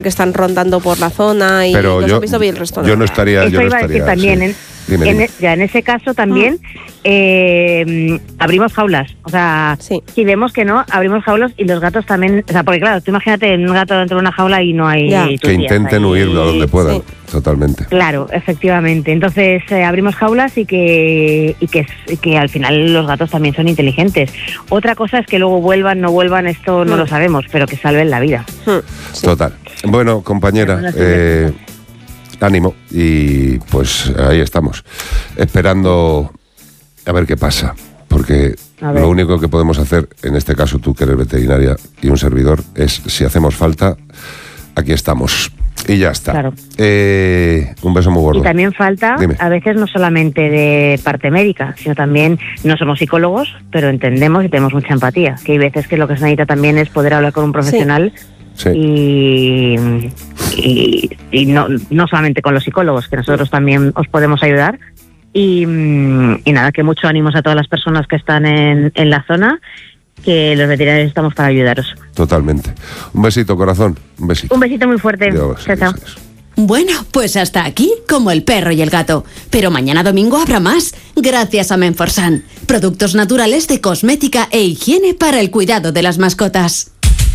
que están rondando por la zona y pero los han visto bien el resto. Yo no estaría... Eso iba a decir también, sí. Dime. Ya en ese caso también abrimos jaulas. O sea, Sí. si vemos que no, abrimos jaulas y los gatos también... O sea, porque claro, tú imagínate un gato dentro de una jaula y no hay... Ya. Que intenten huir a donde puedan, Sí. totalmente. Claro, efectivamente. Entonces abrimos jaulas y que al final los gatos también son inteligentes. Otra cosa es que luego vuelvan, no vuelvan, esto no lo sabemos, pero que salven la vida. Sí. Total. Bueno, compañera, ánimo y pues ahí estamos, esperando a ver qué pasa, porque lo único que podemos hacer, en este caso tú que eres veterinaria y un servidor, es si hacemos falta, aquí estamos. Y ya está. Claro. Un beso muy gordo. Y también falta, Dime. a veces no solamente de parte médica, sino también, no somos psicólogos, pero entendemos y tenemos mucha empatía, que hay veces que lo que se necesita también es poder hablar con un profesional. Sí. Y no solamente con los psicólogos, que nosotros también os podemos ayudar. Y nada, que mucho ánimos a todas las personas que están en la zona, que los veterinarios estamos para ayudaros. Totalmente. Un besito, corazón. Un besito. Un besito muy fuerte. Dios, Chao, chao. Dios. Bueno, pues hasta aquí, como el perro y el gato. Pero mañana domingo habrá más, gracias a Menforsan. Productos naturales de cosmética e higiene para el cuidado de las mascotas.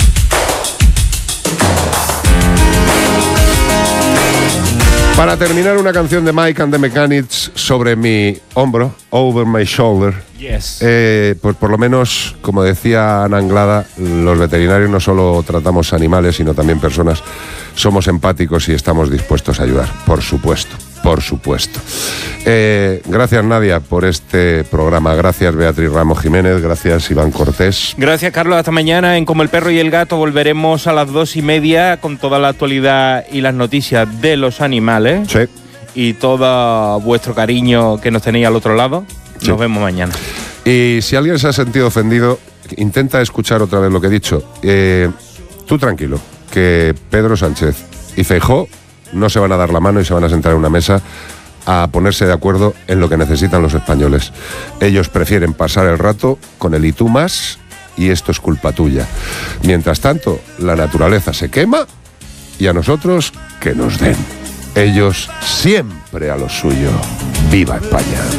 Para terminar, una canción de Mike and the Mechanics sobre mi hombro, Over My Shoulder. Yes. Pues por lo menos, como decía Ana Anglada, los veterinarios no solo tratamos animales, sino también personas. Somos empáticos y estamos dispuestos a ayudar, por supuesto, por supuesto. Gracias, Nadia, por este programa. Gracias, Beatriz Ramos Jiménez. Gracias, Iván Cortés. Gracias, Carlos. Hasta mañana en Como el perro y el gato. Volveremos a las 2:30 con toda la actualidad y las noticias de los animales. Sí. Y todo vuestro cariño que nos tenéis al otro lado. Sí. Nos vemos mañana. Y si alguien se ha sentido ofendido, intenta escuchar otra vez lo que he dicho. Tú tranquilo, que Pedro Sánchez y Feijóo no se van a dar la mano y se van a sentar en una mesa a ponerse de acuerdo en lo que necesitan los españoles. Ellos prefieren pasar el rato con el y tú más, y esto es culpa tuya. Mientras tanto, la naturaleza se quema y a nosotros que nos den. Ellos siempre a lo suyo. ¡Viva España!